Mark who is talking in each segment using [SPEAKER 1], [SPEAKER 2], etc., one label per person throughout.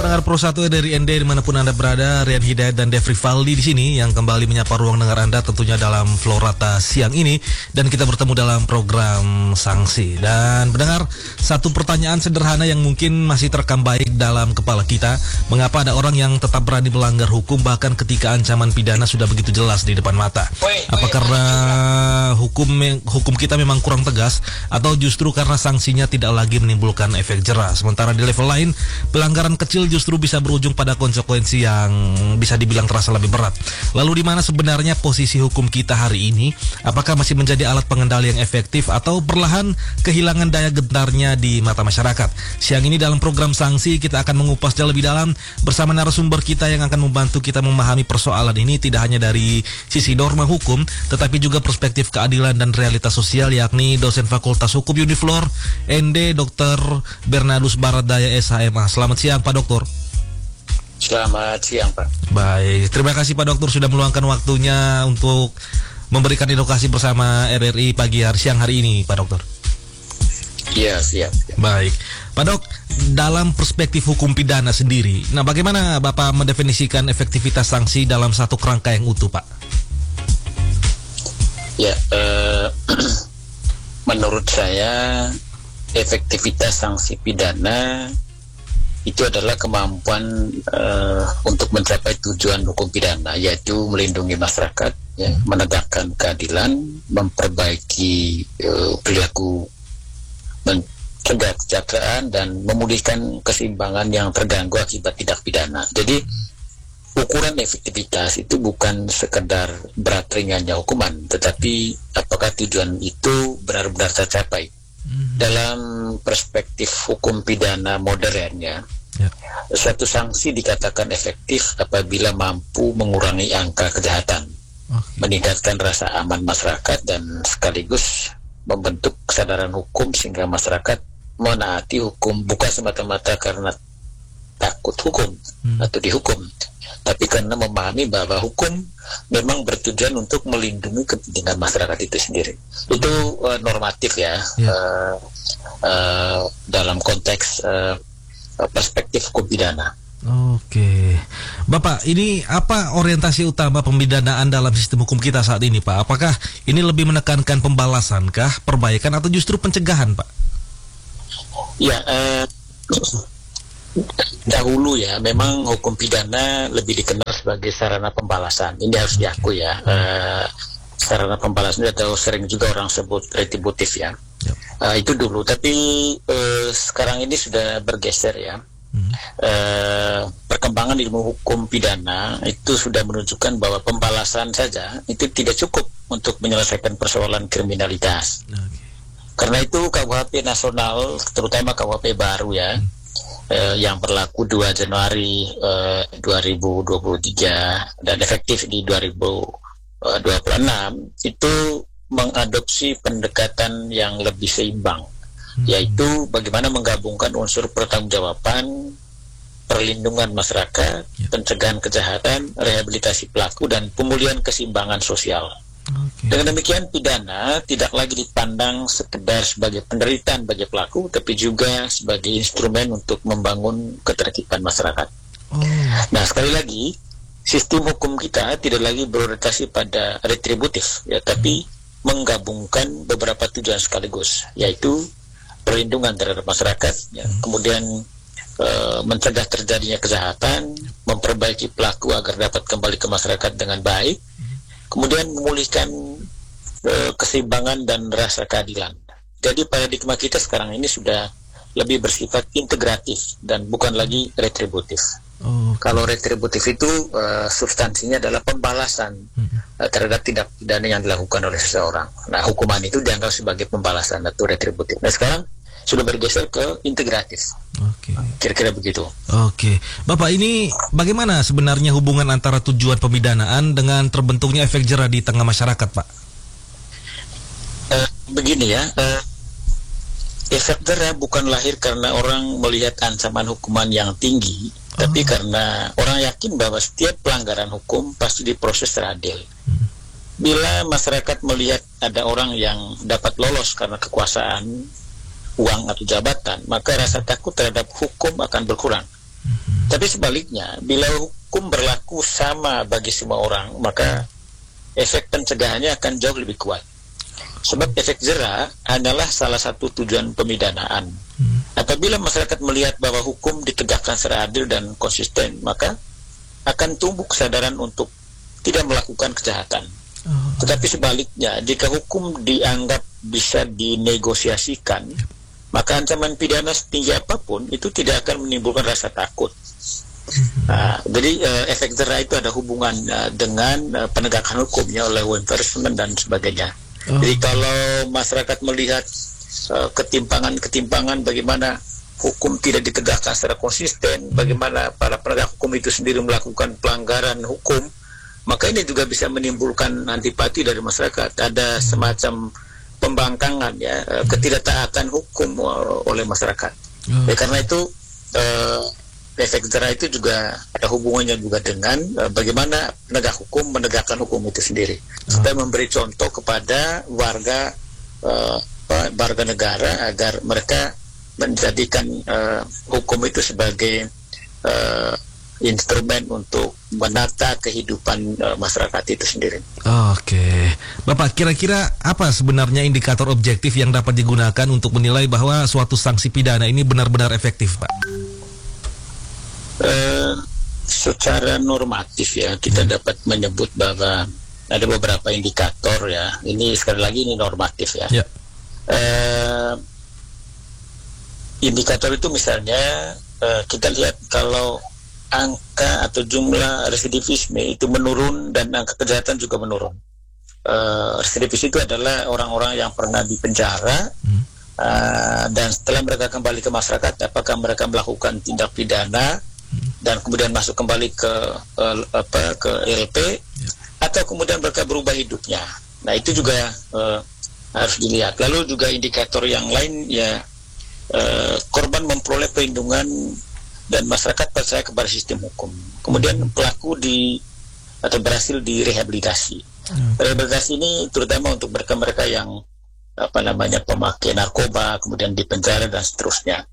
[SPEAKER 1] pendengar Pro 1 dari ND dimanapun Anda berada, Rian Hidayat dan Devri Valdi di sini yang kembali menyapa ruang dengar Anda tentunya dalam Florata siang ini, dan kita bertemu dalam program Sanksi. Dan pendengar, satu pertanyaan sederhana yang mungkin masih terekam baik dalam kepala kita, mengapa ada orang yang tetap berani melanggar hukum bahkan ketika ancaman pidana sudah begitu jelas di depan mata? Apa karena hukum kita memang kurang tegas, atau justru karena sanksinya tidak lagi menimbulkan efek jera? Sementara di level lain, pelanggaran kecil justru bisa berujung pada konsekuensi yang bisa dibilang terasa lebih berat. Lalu di mana sebenarnya posisi hukum kita hari ini? Apakah masih menjadi alat pengendali yang efektif atau perlahan kehilangan daya gentarnya di mata masyarakat? Siang ini dalam program Sanksi kita akan mengupasnya lebih dalam bersama narasumber kita yang akan membantu kita memahami persoalan ini tidak hanya dari sisi norma hukum, tetapi juga perspektif keadilan dan realitas sosial, yakni dosen Fakultas Hukum Uniflor ND Dr. Bernardus Baradaya SHMA. Selamat siang Pak Dokter.
[SPEAKER 2] Selamat siang Pak.
[SPEAKER 1] Baik, terima kasih Pak Dokter sudah meluangkan waktunya untuk memberikan edukasi bersama RRI siang hari ini Pak Dokter.
[SPEAKER 2] Iya, siap.
[SPEAKER 1] Baik, Pak Dok, dalam perspektif hukum pidana sendiri, nah bagaimana Bapak mendefinisikan efektivitas sanksi dalam satu kerangka yang utuh Pak?
[SPEAKER 2] Ya, menurut saya efektivitas sanksi pidana itu adalah kemampuan untuk mencapai tujuan hukum pidana, yaitu melindungi masyarakat, ya, menegakkan keadilan, memperbaiki perilaku, mencegah kejahteraan, dan memulihkan keseimbangan yang terganggu akibat tindak pidana. Jadi ukuran efektivitas itu bukan sekedar berat ringannya hukuman, tetapi apakah tujuan itu benar-benar tercapai. Dalam perspektif hukum pidana modern, ya, suatu sanksi dikatakan efektif apabila mampu mengurangi angka kejahatan, meningkatkan rasa aman masyarakat, dan sekaligus membentuk kesadaran hukum sehingga masyarakat menaati hukum bukan semata-mata karena takut hukum atau dihukum, tapi karena memahami bahwa hukum memang bertujuan untuk melindungi kepentingan masyarakat itu sendiri. Itu normatif, ya, dalam konteks perspektif hukum pidana.
[SPEAKER 1] Oke, Bapak, ini apa orientasi utama pemidanaan dalam sistem hukum kita saat ini, Pak? Apakah ini lebih menekankan pembalasankah, perbaikan, atau justru pencegahan, Pak?
[SPEAKER 2] Ya, dahulu, ya, memang hukum pidana lebih dikenal sebagai sarana pembalasan. Ini harus diakui, ya. Sarana pembalasan atau sering juga orang sebut retributif, ya. Itu dulu, tapi sekarang ini sudah bergeser, ya. Perkembangan ilmu hukum pidana itu sudah menunjukkan bahwa pembalasan saja itu tidak cukup untuk menyelesaikan persoalan kriminalitas. Karena itu KUHP nasional, terutama KUHP baru, ya, yang berlaku 2 Januari 2023 dan efektif di 2026 itu mengadopsi pendekatan yang lebih seimbang, yaitu bagaimana menggabungkan unsur pertanggungjawaban, perlindungan masyarakat, pencegahan kejahatan, rehabilitasi pelaku, dan pemulihan keseimbangan sosial. Dengan demikian, pidana tidak lagi dipandang sekedar sebagai penderitaan bagi pelaku, tapi juga sebagai instrumen untuk membangun ketertiban masyarakat. Nah, sekali lagi, sistem hukum kita tidak lagi berorientasi pada retributif, ya, tapi menggabungkan beberapa tujuan sekaligus, yaitu perlindungan terhadap masyarakat, ya, kemudian mencegah terjadinya kejahatan, memperbaiki pelaku agar dapat kembali ke masyarakat dengan baik, kemudian memulihkan keseimbangan dan rasa keadilan. Jadi paradigma kita sekarang ini sudah lebih bersifat integratif dan bukan lagi retributif. Kalau retributif itu substansinya adalah pembalasan terhadap tindak pidana yang dilakukan oleh seseorang. Nah, hukuman itu dianggap sebagai pembalasan atau retributif. Nah, sekarang sudah bergeser ke integratif. Kira-kira begitu.
[SPEAKER 1] Bapak, ini bagaimana sebenarnya hubungan antara tujuan pemidanaan dengan terbentuknya efek jera di tengah masyarakat, Pak?
[SPEAKER 2] Begini, ya, efek jera bukan lahir karena orang melihat ancaman hukuman yang tinggi, tapi karena orang yakin bahwa setiap pelanggaran hukum pasti diproses secara adil. Bila masyarakat melihat ada orang yang dapat lolos karena kekuasaan, uang, atau jabatan, maka rasa takut terhadap hukum akan berkurang. Tapi sebaliknya, bila hukum berlaku sama bagi semua orang, maka efek pencegahannya akan jauh lebih kuat. Sebab efek jera adalah salah satu tujuan pemidanaan. Apabila masyarakat melihat bahwa hukum ditegakkan secara adil dan konsisten, maka akan tumbuh kesadaran untuk tidak melakukan kejahatan. Tetapi sebaliknya, jika hukum dianggap bisa dinegosiasikan, maka ancaman pidana setinggi apapun itu tidak akan menimbulkan rasa takut. Jadi efek jera itu ada hubungan dengan penegakan hukumnya oleh law enforcement dan sebagainya. Jadi kalau masyarakat melihat ketimpangan bagaimana hukum tidak ditegakkan secara konsisten, bagaimana para penegak hukum itu sendiri melakukan pelanggaran hukum, maka ini juga bisa menimbulkan antipati dari masyarakat. Ada semacam pembangkangan ya, ketidaktaatan hukum oleh masyarakat. Karena itu efek jera itu juga ada hubungannya juga dengan bagaimana penegak hukum menegakkan hukum itu sendiri. Supaya memberi contoh kepada warga negara agar mereka menjadikan hukum itu sebagai instrumen untuk menata kehidupan masyarakat itu sendiri.
[SPEAKER 1] Oke, Bapak, kira-kira apa sebenarnya indikator objektif yang dapat digunakan untuk menilai bahwa suatu sanksi pidana ini benar-benar efektif, Pak?
[SPEAKER 2] Secara normatif ya, kita dapat menyebut bahwa ada beberapa indikator ya. Ini sekali lagi ini normatif ya. Indikator itu misalnya kita lihat kalau angka atau jumlah residivisme itu menurun dan angka kejahatan juga menurun. Residivis itu adalah orang-orang yang pernah dipenjara dan setelah mereka kembali ke masyarakat, apakah mereka melakukan tindak pidana dan kemudian masuk kembali ke LP atau kemudian mereka berubah hidupnya. Nah itu juga harus dilihat. Lalu juga indikator yang lain ya, korban memperoleh perlindungan dan masyarakat percaya kepada sistem hukum. Kemudian pelaku berhasil direhabilitasi. Rehabilitasi ini terutama untuk mereka-mereka yang pemakai narkoba, kemudian dipenjara dan seterusnya.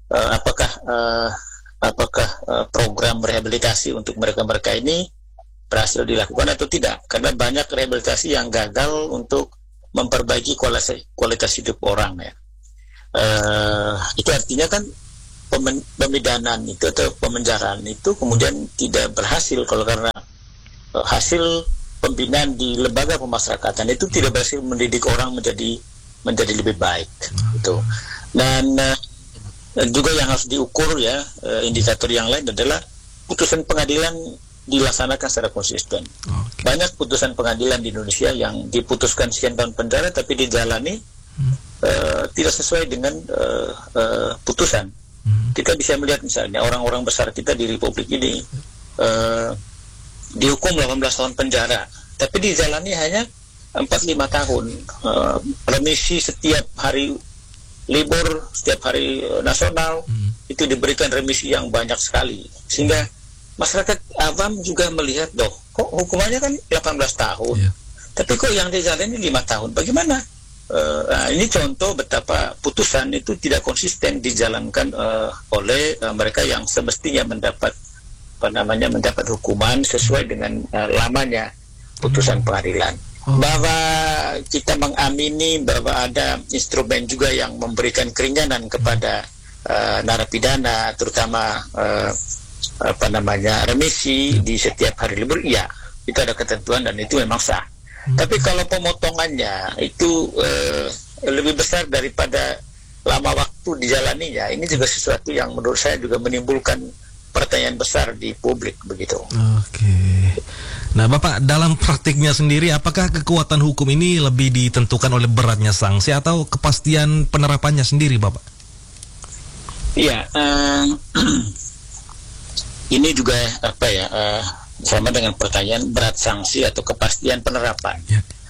[SPEAKER 2] Apakah program rehabilitasi untuk mereka-mereka ini berhasil dilakukan atau tidak? Karena banyak rehabilitasi yang gagal untuk memperbaiki kualitas hidup orang ya. Itu artinya kan pemidanaan itu atau pemenjaraan itu kemudian tidak berhasil kalau karena hasil pembinaan di lembaga pemasyarakatan itu tidak berhasil mendidik orang menjadi lebih baik gitu. Dan juga yang harus diukur ya, indikator yang lain adalah putusan pengadilan dilaksanakan secara konsisten. Banyak putusan pengadilan di Indonesia yang diputuskan sekian tahun penjara tapi dijalani tidak sesuai dengan putusan. Kita bisa melihat misalnya orang-orang besar kita di Republik ini dihukum 18 tahun penjara, tapi dijalani hanya 4-5 tahun. Remisi setiap hari libur, setiap hari nasional itu diberikan remisi yang banyak sekali, sehingga masyarakat awam juga melihat, kok hukumannya kan 18 tahun, tapi kok yang dijalani 5 tahun, bagaimana? Ini contoh betapa putusan itu tidak konsisten dijalankan oleh mereka yang semestinya mendapat hukuman sesuai dengan lamanya putusan pengadilan. Bahwa kita mengamini bahwa ada instrumen juga yang memberikan keringanan kepada narapidana, terutama remisi di setiap hari libur, iya, itu ada ketentuan dan itu memang sah. Tapi kalau pemotongannya itu lebih besar daripada lama waktu dijalaninya, ini juga sesuatu yang menurut saya juga menimbulkan pertanyaan besar di publik begitu.
[SPEAKER 1] Oke. Nah, Bapak, dalam praktiknya sendiri, apakah kekuatan hukum ini lebih ditentukan oleh beratnya sanksi atau kepastian penerapannya sendiri, Bapak?
[SPEAKER 2] Iya, ini juga sama dengan pertanyaan berat sanksi atau kepastian penerapan.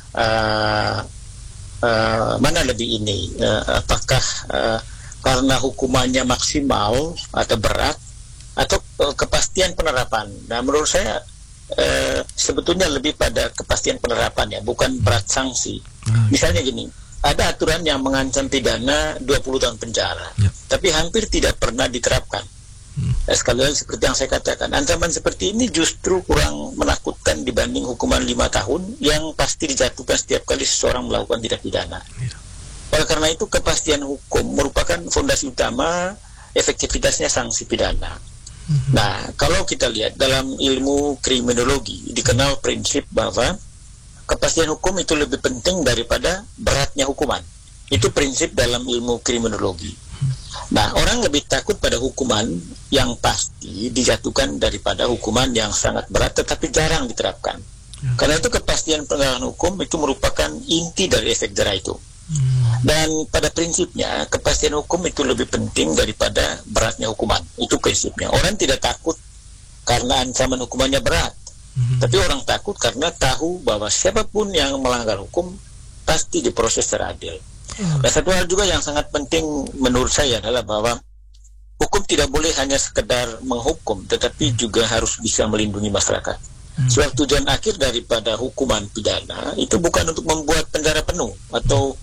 [SPEAKER 2] Mana lebih ini? Apakah karena hukumannya maksimal atau berat atau kepastian penerapan? Nah, menurut saya sebetulnya lebih pada kepastian penerapan ya, bukan berat sanksi. Misalnya gini, ada aturan yang mengancam pidana 20 tahun penjara, tapi hampir tidak pernah diterapkan. Sekali lagi seperti yang saya katakan, ancaman seperti ini justru kurang menakutkan dibanding hukuman 5 tahun yang pasti dijatuhkan setiap kali seseorang melakukan tindak pidana. Oleh karena itu, kepastian hukum merupakan fondasi utama efektivitasnya sanksi pidana. Nah, kalau kita lihat dalam ilmu kriminologi, dikenal prinsip bahwa kepastian hukum itu lebih penting daripada beratnya hukuman. Itu prinsip dalam ilmu kriminologi. Nah, orang lebih takut pada hukuman yang pasti dijatuhkan daripada hukuman yang sangat berat tetapi jarang diterapkan. Karena itu kepastian penegakan hukum itu merupakan inti dari efek jerah itu. Dan pada prinsipnya kepastian hukum itu lebih penting daripada beratnya hukuman. Itu prinsipnya. Orang tidak takut karena ancaman hukumannya berat, tapi orang takut karena tahu bahwa siapapun yang melanggar hukum pasti diproses secara adil. Dan satu hal juga yang sangat penting menurut saya adalah bahwa hukum tidak boleh hanya sekedar menghukum, tetapi juga harus bisa melindungi masyarakat. Sebab tujuan akhir daripada hukuman pidana itu bukan untuk membuat penjara penuh atau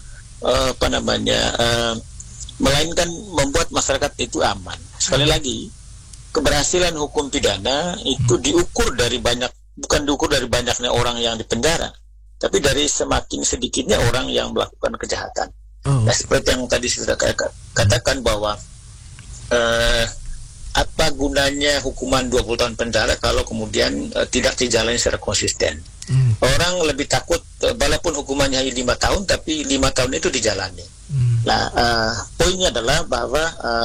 [SPEAKER 2] melainkan membuat masyarakat itu aman. Sekali lagi, keberhasilan hukum pidana itu diukur dari bukan diukur dari banyaknya orang yang dipenjara, tapi dari semakin sedikitnya orang yang melakukan kejahatan. Nah, seperti yang tadi sudah katakan bahwa apa gunanya hukuman 20 tahun penjara kalau kemudian tidak dijalani secara konsisten. Orang lebih takut walaupun hukumannya hanya 5 tahun, tapi 5 tahun itu dijalani. Nah, poinnya adalah bahwa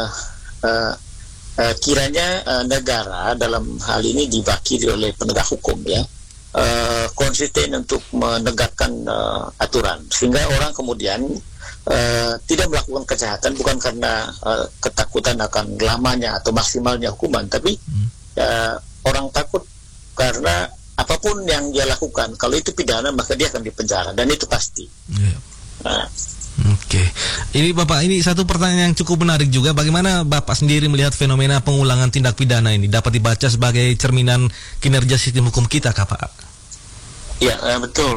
[SPEAKER 2] kiranya negara dalam hal ini diwakili oleh penegak hukum ya, konsisten untuk menegakkan aturan, sehingga orang kemudian tidak melakukan kejahatan bukan karena ketakutan akan lamanya atau maksimalnya hukuman, tapi orang takut karena apapun yang dia lakukan, kalau itu pidana maka dia akan dipenjara, dan itu pasti.
[SPEAKER 1] Oke. Ini Bapak, ini satu pertanyaan yang cukup menarik juga. Bagaimana Bapak sendiri melihat fenomena pengulangan tindak pidana ini dapat dibaca sebagai cerminan kinerja sistem hukum kita, Pak?
[SPEAKER 2] Ya, betul.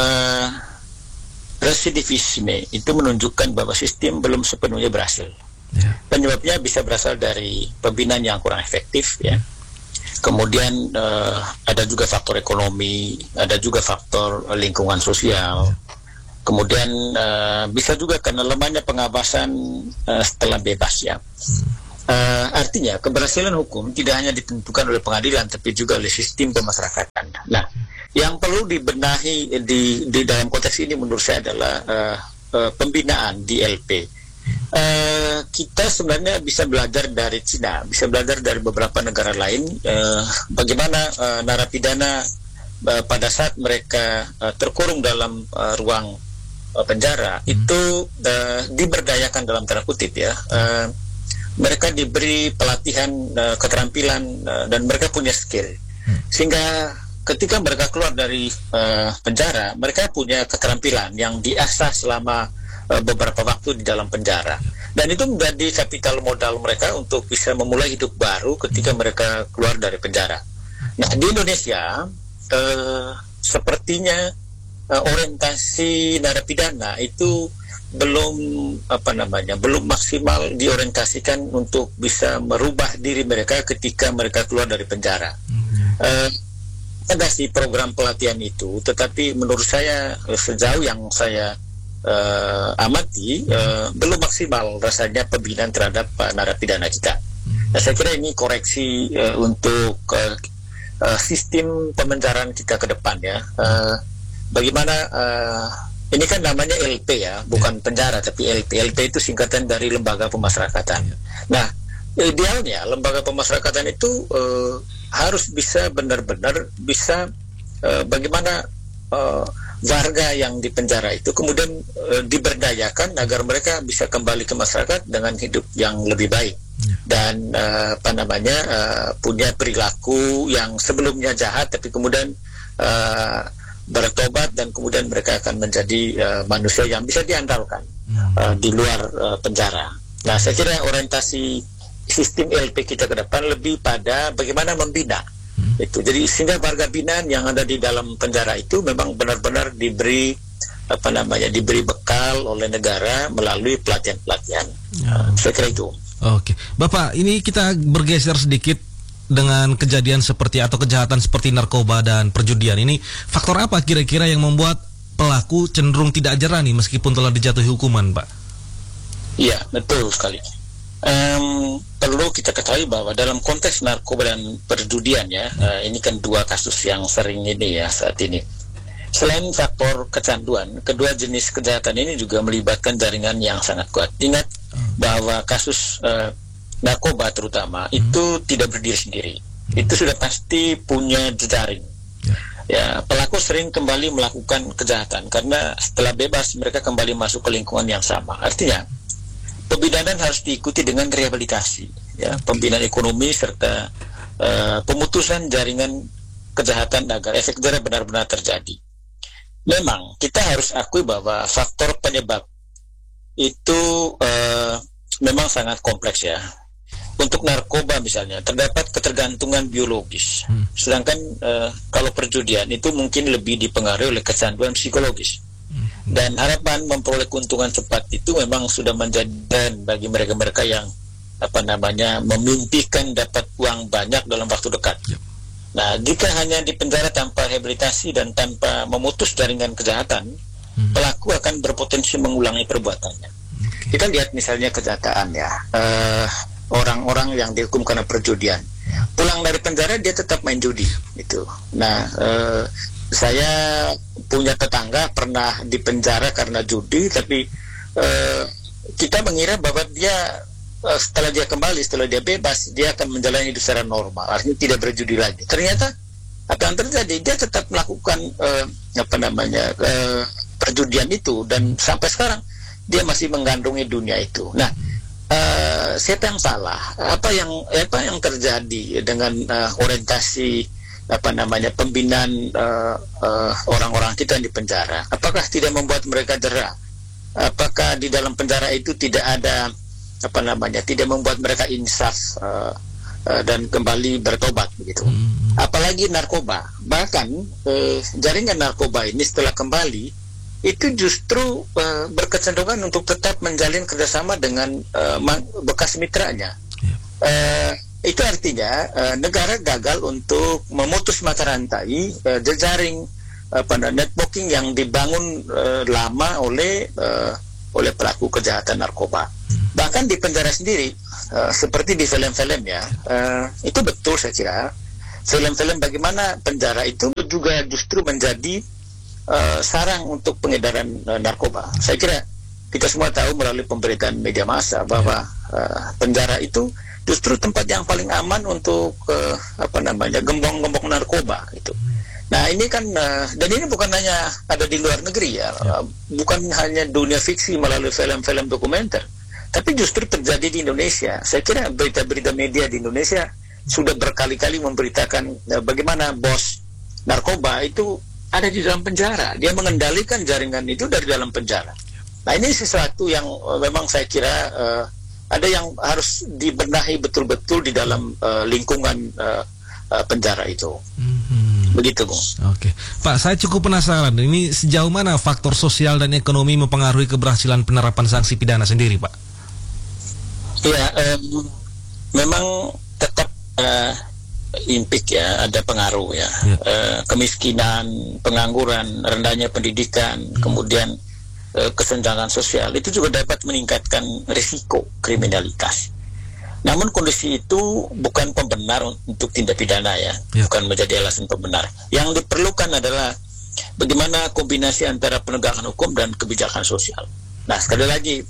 [SPEAKER 2] Residivisme itu menunjukkan bahwa sistem belum sepenuhnya berhasil. Penyebabnya bisa berasal dari pembinaan yang kurang efektif ya. Kemudian ada juga faktor ekonomi, ada juga faktor lingkungan sosial. Kemudian bisa juga karena lemahnya pengawasan setelah bebas ya. Artinya keberhasilan hukum tidak hanya ditentukan oleh pengadilan, tapi juga oleh sistem pemasyarakatan. Nah, yang perlu dibenahi di dalam konteks ini menurut saya adalah pembinaan di LP. Kita sebenarnya bisa belajar dari Cina, bisa belajar dari beberapa negara lain, bagaimana narapidana pada saat mereka terkurung dalam ruang penjara itu diberdayakan dalam tanda kutip ya. Mereka diberi pelatihan keterampilan dan mereka punya skill, sehingga ketika mereka keluar dari penjara mereka punya keterampilan yang diasah selama beberapa waktu di dalam penjara, dan itu menjadi kapital modal mereka untuk bisa memulai hidup baru ketika mereka keluar dari penjara. Nah, di Indonesia sepertinya orientasi narapidana itu belum maksimal diorientasikan untuk bisa merubah diri mereka ketika mereka keluar dari penjara. Ada sih program pelatihan itu, tetapi menurut saya sejauh yang saya amati belum maksimal rasanya pembinaan terhadap narapidana kita. Nah, saya kira ini koreksi untuk sistem pemenjaraan kita ke depan ya. Bagaimana ini kan namanya LP ya, bukan penjara tapi LP. LP itu singkatan dari lembaga pemasyarakatan. Nah, idealnya lembaga pemasyarakatan itu harus bisa benar-benar bisa bagaimana warga yang di penjara itu kemudian diberdayakan agar mereka bisa kembali ke masyarakat dengan hidup yang lebih baik dan punya perilaku yang sebelumnya jahat tapi kemudian bertobat, dan kemudian mereka akan menjadi manusia yang bisa diandalkan di luar penjara. Nah, saya kira orientasi sistem LP kita ke depan lebih pada bagaimana membina itu. Jadi sehingga warga binaan yang ada di dalam penjara itu memang benar-benar diberi diberi bekal oleh negara melalui pelatihan-pelatihan. Saya kira itu.
[SPEAKER 1] Oke, Bapak, ini kita bergeser sedikit dengan kejadian seperti atau kejahatan seperti narkoba dan perjudian ini. Faktor apa kira-kira yang membuat pelaku cenderung tidak jerah nih meskipun telah dijatuhi hukuman, Pak?
[SPEAKER 2] Iya, betul sekali. Perlu kita ketahui bahwa dalam konteks narkoba dan perjudian ya, ini kan dua kasus yang sering ini ya saat ini. Selain faktor kecanduan, kedua jenis kejahatan ini juga melibatkan jaringan yang sangat kuat. Ingat bahwa kasus narkoba terutama itu tidak berdiri sendiri. Itu sudah pasti punya jejaring. Ya, pelaku sering kembali melakukan kejahatan karena setelah bebas mereka kembali masuk ke lingkungan yang sama. Artinya pembinaan harus diikuti dengan rehabilitasi, ya, pembinaan ekonomi serta pemutusan jaringan kejahatan agar efek jerah benar-benar terjadi. Memang kita harus akui bahwa faktor penyebab itu memang sangat kompleks ya. Untuk narkoba misalnya terdapat ketergantungan biologis, sedangkan kalau perjudian itu mungkin lebih dipengaruhi oleh kecanduan psikologis. Dan harapan memperoleh keuntungan cepat itu memang sudah menjadi tren bagi mereka-mereka yang memimpikan dapat uang banyak dalam waktu dekat. Nah, jika hanya dipenjara tanpa rehabilitasi dan tanpa memutus jaringan kejahatan, pelaku akan berpotensi mengulangi perbuatannya. Kita lihat misalnya kenyataan ya, orang-orang yang dihukum karena perjudian, pulang dari penjara dia tetap main judi, gitu. Nah, saya punya tetangga pernah dipenjara karena judi, tapi kita mengira bahwa dia setelah dia kembali, setelah dia bebas, dia akan menjalani hidup secara normal, artinya tidak berjudi lagi. Ternyata apa yang terjadi, dia tetap melakukan perjudian itu, dan sampai sekarang dia masih menggandrungi dunia itu. Nah, siapa yang salah? Apa yang terjadi dengan orientasi pembinaan orang-orang kita yang di penjara? Apakah tidak membuat mereka jerah? Apakah di dalam penjara itu tidak ada tidak membuat mereka insaf dan kembali bertobat begitu? Apalagi narkoba. Bahkan jaringan narkoba ini setelah kembali itu justru berkecenderungan untuk tetap menjalin kerjasama dengan bekas mitranya. Itu artinya negara gagal untuk memutus mata rantai jejaring networking yang dibangun lama oleh pelaku kejahatan narkoba. Bahkan di penjara sendiri, seperti di film-film ya, itu betul saya kira. Film-film bagaimana penjara itu juga justru menjadi sarang untuk pengedaran narkoba. Saya kira kita semua tahu melalui pemberitaan media massa bahwa penjara itu justru tempat yang paling aman untuk gembong-gembong narkoba itu. Nah, ini kan dan ini bukan hanya ada di luar negeri ya, bukan hanya dunia fiksi melalui film-film dokumenter, tapi justru terjadi di Indonesia. Saya kira berita-berita media di Indonesia sudah berkali-kali memberitakan bagaimana bos narkoba itu ada di dalam penjara. Dia mengendalikan jaringan itu dari dalam penjara. Nah, ini sesuatu yang memang saya kira ada yang harus dibenahi betul-betul di dalam lingkungan penjara itu. Begitu, Bung.
[SPEAKER 1] Oke, Pak, saya cukup penasaran. Ini sejauh mana faktor sosial dan ekonomi mempengaruhi keberhasilan penerapan sanksi pidana sendiri, Pak?
[SPEAKER 2] Ya, memang tetap impik ya, ada pengaruh ya. Kemiskinan, pengangguran, rendahnya pendidikan, kemudian kesenjangan sosial itu juga dapat meningkatkan risiko kriminalitas. Namun kondisi itu bukan pembenar untuk tindak pidana ya, bukan menjadi alasan pembenar. Yang diperlukan adalah bagaimana kombinasi antara penegakan hukum dan kebijakan sosial. Nah, sekali lagi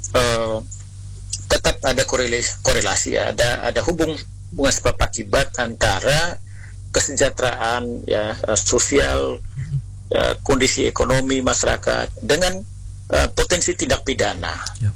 [SPEAKER 2] tetap ada korelasi ya, ada hubungan sebab akibat antara kesejahteraan ya, sosial, kondisi ekonomi masyarakat dengan potensi tindak pidana.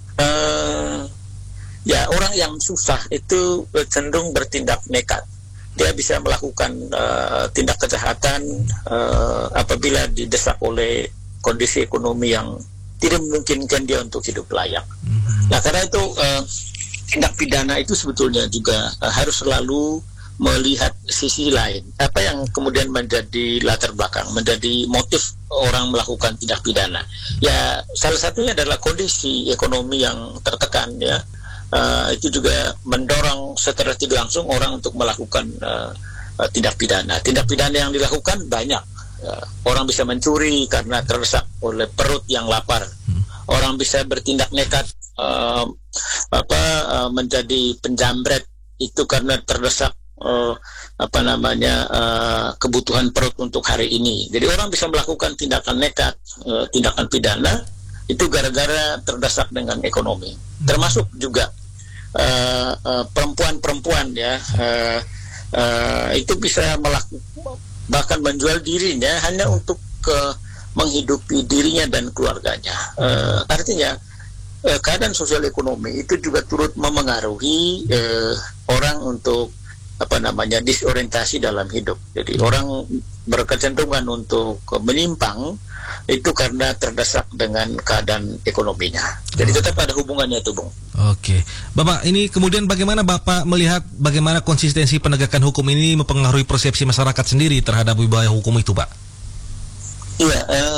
[SPEAKER 2] Ya, orang yang susah itu cenderung bertindak nekat. Dia bisa melakukan tindak kejahatan apabila didesak oleh kondisi ekonomi yang tidak memungkinkan dia untuk hidup layak. Nah, karena itu tindak pidana itu sebetulnya juga harus selalu melihat sisi lain. Apa yang kemudian menjadi latar belakang, menjadi motif orang melakukan tindak pidana? Ya, salah satunya adalah kondisi ekonomi yang tertekan ya. itu juga mendorong secara tidak langsung orang untuk melakukan tindak pidana. Tindak pidana yang dilakukan banyak. Orang bisa mencuri karena terdesak oleh perut yang lapar. Orang bisa bertindak nekat menjadi penjamret itu karena terdesak kebutuhan perut untuk hari ini. Jadi orang bisa melakukan tindakan nekat, tindakan pidana itu gara-gara terdesak dengan ekonomi. Termasuk juga perempuan-perempuan ya, itu bisa bahkan menjual dirinya hanya untuk menghidupi dirinya dan keluarganya. Artinya keadaan sosial ekonomi itu juga turut memengaruhi orang untuk disorientasi dalam hidup. Jadi orang berkecenderungan untuk menyimpang itu karena terdesak dengan keadaan ekonominya. Jadi tetap ada hubungannya itu, Bung.
[SPEAKER 1] Oke, Bapak, ini kemudian bagaimana Bapak melihat bagaimana konsistensi penegakan hukum ini mempengaruhi persepsi masyarakat sendiri terhadap wibawa hukum itu, Pak?
[SPEAKER 2] Iya,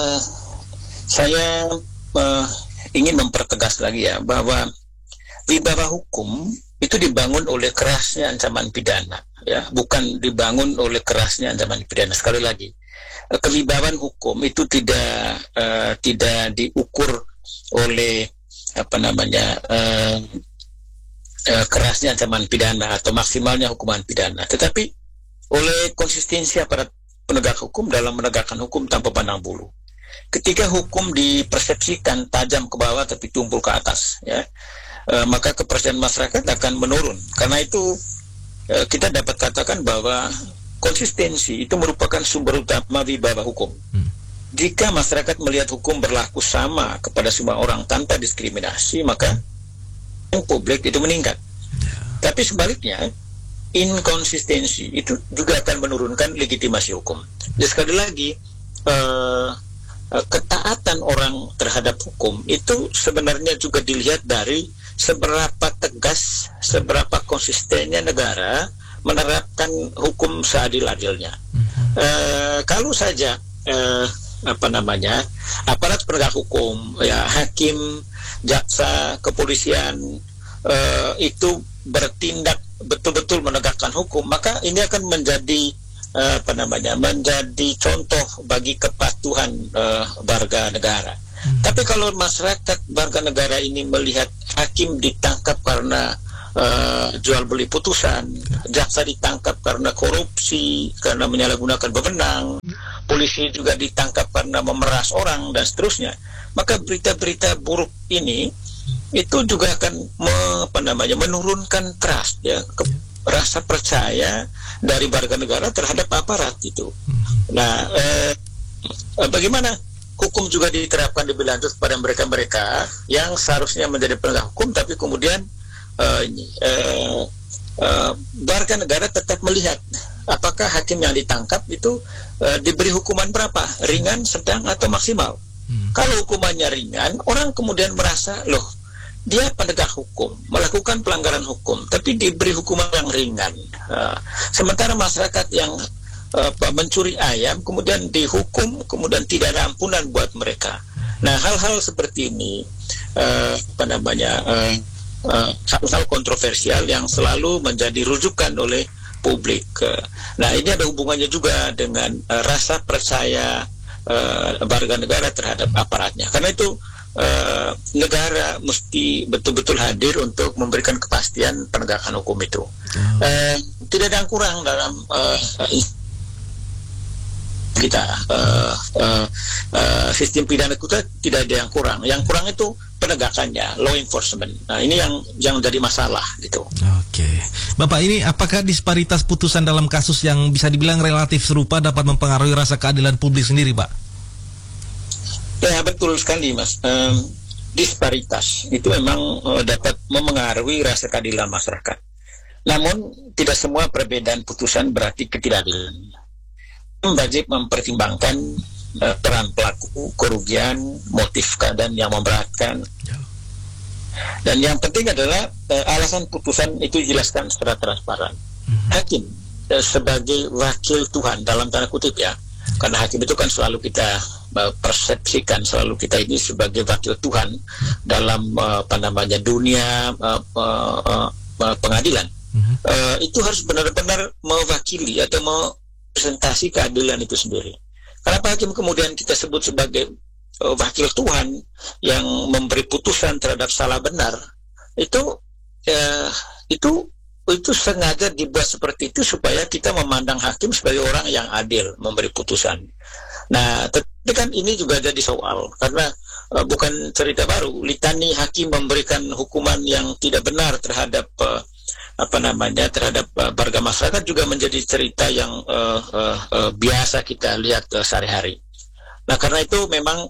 [SPEAKER 2] saya ingin mempertegas lagi ya bahwa wibawa hukum itu dibangun oleh kerasnya ancaman pidana, ya, bukan dibangun oleh kerasnya ancaman pidana. Sekali lagi, kewibawaan hukum itu tidak diukur oleh kerasnya ancaman pidana atau maksimalnya hukuman pidana, tetapi oleh konsistensi aparat penegak hukum dalam menegakkan hukum tanpa pandang bulu. Ketika hukum dipersepsikan tajam ke bawah tapi tumpul ke atas, ya, maka kepercayaan masyarakat akan menurun. Karena itu kita dapat katakan bahwa konsistensi itu merupakan sumber utama wibawa hukum. Jika masyarakat melihat hukum berlaku sama kepada semua orang tanpa diskriminasi, maka publik itu meningkat. Tapi sebaliknya, inkonsistensi itu juga akan menurunkan legitimasi hukum. Jadi sekali lagi, ketaatan orang terhadap hukum itu sebenarnya juga dilihat dari seberapa tegas, seberapa konsistennya negara menerapkan hukum seadil-adilnya. Kalau saja aparat penegak hukum, ya, hakim, jaksa, kepolisian itu bertindak betul-betul menegakkan hukum, maka ini akan menjadi menjadi contoh bagi kepatuhan warga negara. Tapi kalau masyarakat warga negara ini melihat hakim ditangkap karena jual beli putusan, jaksa ditangkap karena korupsi, karena menyalahgunakan wewenang, polisi juga ditangkap karena memeras orang dan seterusnya, maka berita-berita buruk ini itu juga akan menurunkan trust, ya, rasa percaya dari warga negara terhadap aparat itu. Nah, bagaimana hukum juga diterapkan lebih lanjut kepada mereka-mereka yang seharusnya menjadi penegak hukum, tapi kemudian warga negara tetap melihat apakah hakim yang ditangkap itu diberi hukuman berapa, ringan, sedang, atau maksimal. Kalau hukumannya ringan, orang kemudian merasa, loh, dia penegak hukum, melakukan pelanggaran hukum, tapi diberi hukuman yang ringan. Sementara masyarakat yang mencuri ayam kemudian dihukum, kemudian tidak ada ampunan buat mereka. Nah, hal-hal seperti ini hal kontroversial yang selalu menjadi rujukan oleh publik. Nah, ini ada hubungannya juga dengan rasa percaya warga negara terhadap aparatnya. Karena itu negara mesti betul-betul hadir untuk memberikan kepastian penegakan hukum itu. Tidak ada yang kurang dalam sistem pidana kita, tidak ada yang kurang. Yang kurang itu penegakannya, law enforcement. Nah, ini yang jadi masalah gitu.
[SPEAKER 1] Oke, Bapak, ini apakah disparitas putusan dalam kasus yang bisa dibilang relatif serupa dapat mempengaruhi rasa keadilan publik sendiri, Pak?
[SPEAKER 2] Ya, betul sekali, Mas. Disparitas itu memang dapat memengaruhi rasa keadilan masyarakat. Namun tidak semua perbedaan putusan berarti ketidakadilan. Wajib mempertimbangkan peran pelaku, kerugian, motif keadaan yang memberatkan. Dan yang penting adalah alasan putusan itu dijelaskan secara transparan. Hakim sebagai wakil Tuhan dalam tanda kutip, ya, karena hakim itu kan selalu kita persepsikan selalu kita ini sebagai wakil Tuhan dalam dunia pengadilan. Itu harus benar-benar mewakili atau merepresentasi keadilan itu sendiri. Kenapa hakim kemudian kita sebut sebagai wakil Tuhan yang memberi putusan terhadap salah benar? Itu sengaja dibuat seperti itu supaya kita memandang hakim sebagai orang yang adil memberi putusan. Nah, tapi kan ini juga jadi soal karena bukan cerita baru. Litani hakim memberikan hukuman yang tidak benar terhadap terhadap warga masyarakat juga menjadi cerita yang biasa kita lihat sehari-hari. Nah, karena itu memang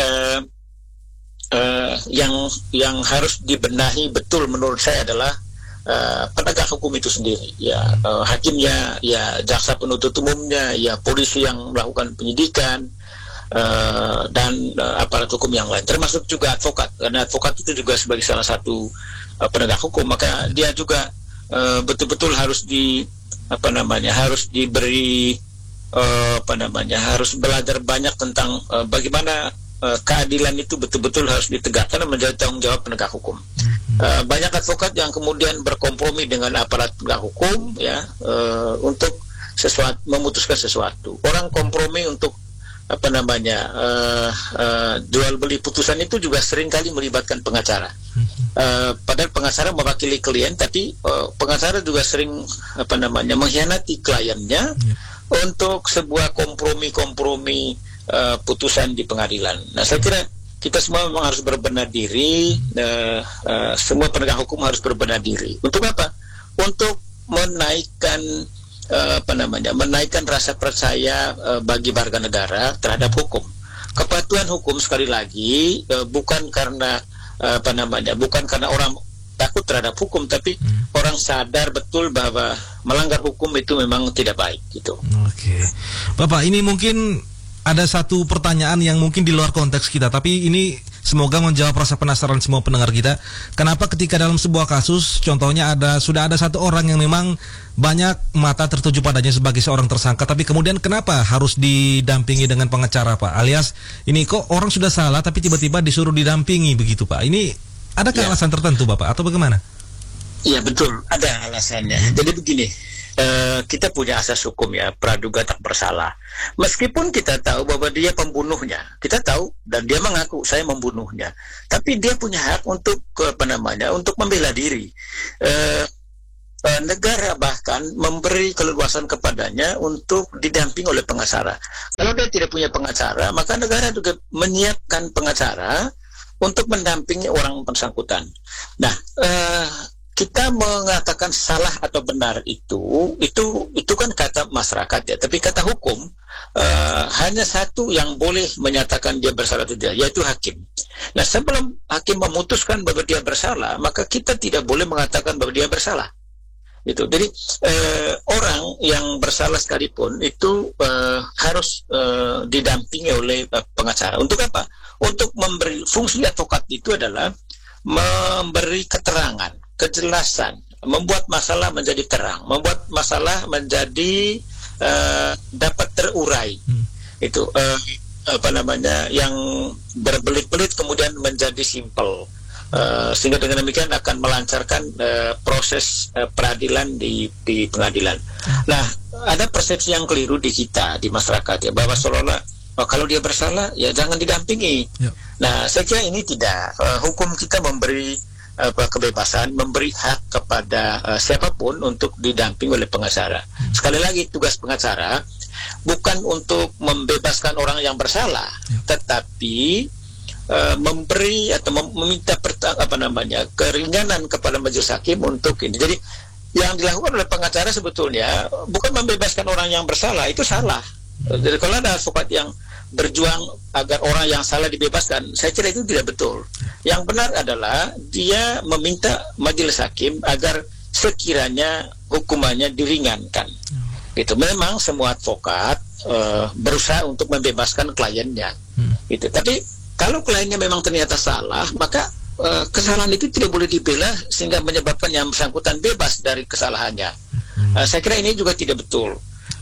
[SPEAKER 2] yang harus dibenahi betul menurut saya adalah penegak hukum itu sendiri, hakimnya, jaksa penuntut umumnya, polisi yang melakukan penyidikan, dan aparat hukum yang lain, termasuk juga advokat, karena advokat itu juga sebagai salah satu penegak hukum, maka dia juga betul-betul harus diberi harus belajar banyak tentang bagaimana keadilan itu betul-betul harus ditegakkan dan menjadi tanggung jawab penegak hukum. Banyak advokat yang kemudian berkompromi dengan aparat penegak hukum untuk memutuskan sesuatu. Orang kompromi untuk jual beli putusan itu juga seringkali melibatkan pengacara. Padahal pengacara mewakili klien, tapi pengacara juga sering mengkhianati kliennya untuk sebuah kompromi putusan di pengadilan. Nah, saya kira kita semua memang harus berbenah diri, semua penegak hukum harus berbenah diri. Untuk apa? Untuk menaikkan menaikkan rasa percaya bagi warga negara terhadap hukum. Kepatuhan hukum, sekali lagi, bukan karena bukan karena orang takut terhadap hukum, tapi orang sadar betul bahwa melanggar hukum itu memang tidak baik gitu.
[SPEAKER 1] Oke. Bapak, ini mungkin ada satu pertanyaan yang mungkin di luar konteks kita, tapi ini semoga menjawab rasa penasaran semua pendengar kita. Kenapa ketika dalam sebuah kasus, contohnya sudah ada satu orang yang memang banyak mata tertuju padanya sebagai seorang tersangka, tapi kemudian kenapa harus didampingi dengan pengacara, Pak? Alias ini kok orang sudah salah tapi tiba-tiba disuruh didampingi begitu, Pak? Ini adakah alasan tertentu, Bapak, atau bagaimana?
[SPEAKER 2] Iya, betul, ada alasannya. Jadi begini, kita punya asas hukum, praduga tak bersalah. Meskipun kita tahu bahwa dia pembunuhnya, kita tahu dan dia mengaku saya membunuhnya, tapi dia punya hak untuk untuk membela diri. Negara bahkan memberi keleluasan kepadanya untuk didamping oleh pengacara. Kalau dia tidak punya pengacara, maka negara juga menyiapkan pengacara untuk mendampingi orang bersangkutan. Nah, kita mengatakan salah atau benar itu kan kata masyarakat, tapi kata hukum hanya satu yang boleh menyatakan dia bersalah atau tidak, yaitu hakim. Nah, sebelum hakim memutuskan bahwa dia bersalah, maka kita tidak boleh mengatakan bahwa dia bersalah. Jadi orang yang bersalah sekalipun itu harus didampingi oleh pengacara. Untuk apa? Untuk memberi fungsi advokat itu adalah memberi keterangan, kejelasan, membuat masalah menjadi terang, membuat masalah menjadi dapat terurai. Itu yang berbelit-belit kemudian menjadi simpel, sehingga dengan demikian akan melancarkan proses peradilan di pengadilan. Nah, ada persepsi yang keliru di kita, di masyarakat, bahwa seolah-olah kalau dia bersalah ya jangan didampingi. Nah, saya kira ini tidak. Hukum kita memberi kebebasan, memberi hak kepada siapapun untuk didamping oleh pengacara. Sekali lagi, tugas pengacara bukan untuk membebaskan orang yang bersalah, tetapi memberi atau meminta keringanan kepada majelis hakim untuk ini. Jadi yang dilakukan oleh pengacara sebetulnya bukan membebaskan orang yang bersalah, itu salah. Jadi kalau ada advokat yang berjuang agar orang yang salah dibebaskan, saya kira itu tidak betul. Yang benar adalah dia meminta majelis hakim agar sekiranya hukumannya diringankan. Gitu. Memang semua advokat berusaha untuk membebaskan kliennya. Gitu. Tapi kalau kliennya memang ternyata salah, maka kesalahan itu tidak boleh dibela sehingga menyebabkan yang bersangkutan bebas dari kesalahannya. Saya kira ini juga tidak betul.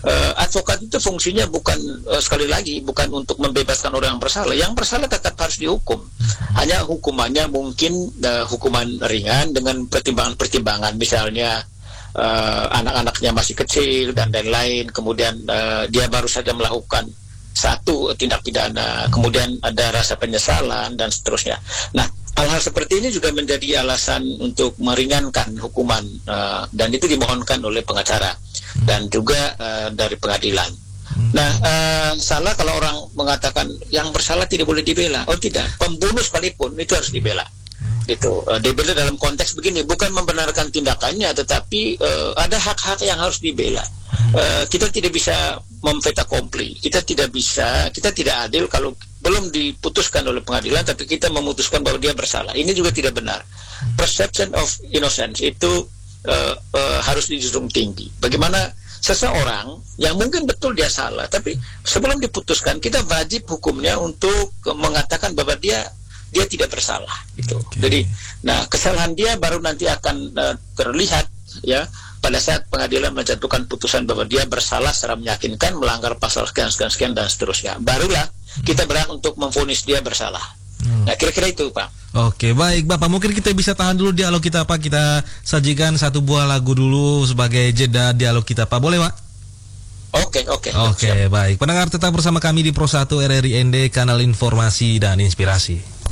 [SPEAKER 2] advokat itu fungsinya bukan sekali lagi bukan untuk membebaskan orang yang bersalah. Yang bersalah tetap harus dihukum. Hanya hukumannya mungkin hukuman ringan dengan pertimbangan-pertimbangan, misalnya anak-anaknya masih kecil dan lain-lain. Kemudian dia baru saja melakukan satu tindak pidana, kemudian ada rasa penyesalan dan seterusnya. Nah, hal-hal seperti ini juga menjadi alasan untuk meringankan hukuman, dan itu dimohonkan oleh pengacara dan juga dari pengadilan. Nah, salah kalau orang mengatakan yang bersalah tidak boleh dibela. Oh tidak, pembunuh sekalipun itu harus dibela. Gitu. Dibela dalam konteks begini, bukan membenarkan tindakannya, tetapi ada hak-hak yang harus dibela. Kita tidak bisa memfait accompli. Kita tidak adil kalau belum diputuskan oleh pengadilan, tapi kita memutuskan bahwa dia bersalah. Ini juga tidak benar. Perception of innocence itu harus dijunjung tinggi. Bagaimana seseorang yang mungkin betul dia salah, tapi sebelum diputuskan kita wajib hukumnya untuk mengatakan bahwa dia tidak bersalah. Gitu. Jadi, nah kesalahan dia baru nanti akan terlihat ya pada saat pengadilan menjatuhkan putusan bahwa dia bersalah secara meyakinkan, melanggar pasal sekian dan seterusnya. Barulah kita berhak untuk memvonis dia bersalah. Nah, kira-kira itu, Pak.
[SPEAKER 1] Oke, baik Bapak, mungkin kita bisa tahan dulu dialog kita, Pak. Kita sajikan satu buah lagu dulu sebagai jeda dialog kita, Pak. Boleh, Pak?
[SPEAKER 2] Oke,
[SPEAKER 1] baik. Pendengar tetap bersama kami di Pro 1 RRI ND, kanal informasi dan inspirasi.